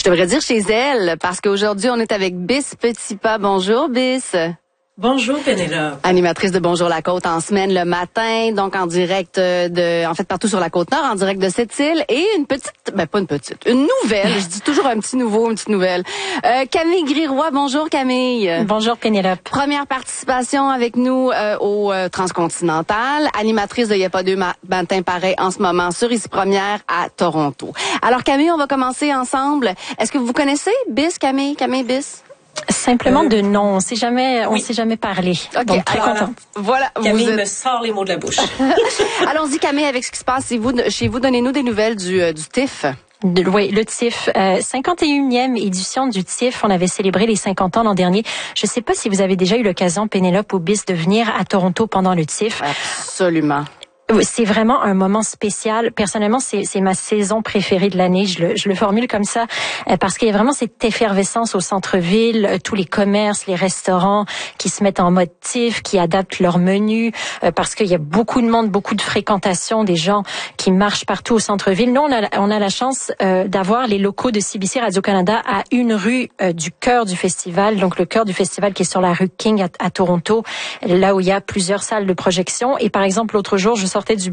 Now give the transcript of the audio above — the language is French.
Je devrais dire chez elle, parce qu'aujourd'hui, on est avec Bis Petitpas. Bonjour, Bis. Bonjour, Pénélope. Animatrice de Bonjour la Côte en semaine le matin, donc en direct partout sur la Côte-Nord, en direct de cette île. Et une nouvelle, je dis toujours un petit nouveau, une petite nouvelle. Camille Griroy, bonjour Camille. Bonjour Pénélope. Première participation avec nous au Transcontinental, animatrice de Y a pas deux matins pareils en ce moment sur Ici Première à Toronto. Alors Camille, on va commencer ensemble. Est-ce que vous connaissez Bis, Camille Bis? Simplement de nom, on s'est jamais parlé. Okay, donc très contente. Voilà, Camille me sort les mots de la bouche. Allons-y Camille avec ce qui se passe chez vous. Donnez-nous des nouvelles du TIFF. Oui, le TIFF, 51e édition du TIFF. On avait célébré les 50 ans l'an dernier. Je sais pas si vous avez déjà eu l'occasion, Pénélope ou Bis, de venir à Toronto pendant le TIFF. Absolument. C'est vraiment un moment spécial. Personnellement, c'est ma saison préférée de l'année. Je le formule comme ça parce qu'il y a vraiment cette effervescence au centre-ville, tous les commerces, les restaurants qui se mettent en mode TIFF, qui adaptent leur menu parce qu'il y a beaucoup de monde, beaucoup de fréquentation, des gens qui marchent partout au centre-ville. Nous, on a la chance d'avoir les locaux de CBC Radio-Canada à une rue du cœur du festival. Donc, le cœur du festival qui est sur la rue King à Toronto, là où il y a plusieurs salles de projection. Et par exemple, l'autre jour, je sortais du